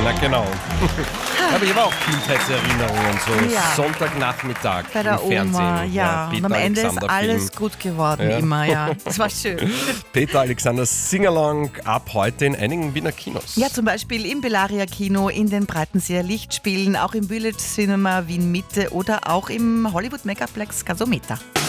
Na genau. Aber ich habe auch Kindheitserinnerungen, so Ja. Sonntagnachmittag Bei der im Fernsehen. Oma, ja. Peter Und am Ende ist Alexander alles Film. gut geworden, Ja. immer, ja. Das war schön. Peter Alexander Singalong ab heute in einigen Wiener Kinos. Ja, zum Beispiel im Bellaria Kino, in den Breitenseer Lichtspielen, auch im Village Cinema Wien Mitte oder auch im Hollywood Megaplex Gasometer.